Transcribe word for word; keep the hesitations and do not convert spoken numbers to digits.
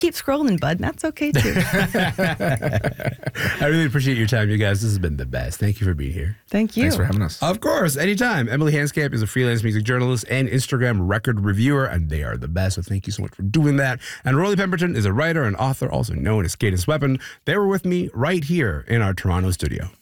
keep scrolling, bud. That's okay, too. I really appreciate your time, you guys. This has been the best. Thank you for being here. Thank you. Thanks for having us. Of course, anytime. Emily Hanscamp is a freelance music journalist and Instagram record reviewer, and they are the best, so thank you so much for doing that. And Rolly Pemberton is a writer and author, also known as Cadence Weapon. They were with me right here in our Toronto studio.